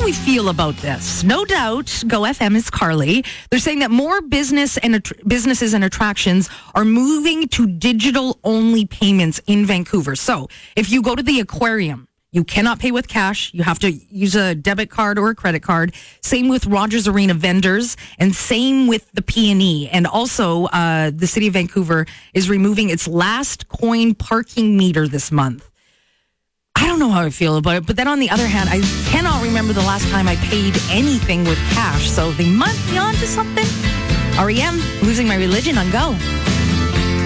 do we feel about this? No doubt, Go FM is Carly. They're saying that more businesses and attractions are moving to digital-only payments in Vancouver. So if you go to the aquarium, you cannot pay with cash. You have to use a debit card or a credit card. Same with Rogers Arena vendors, and same with the P&E. And also, the City of Vancouver is removing its last coin parking meter this month. I don't know how I feel about it, but then on the other hand, I cannot remember the last time I paid anything with cash, so they might be onto something. REM, Losing My Religion on Go.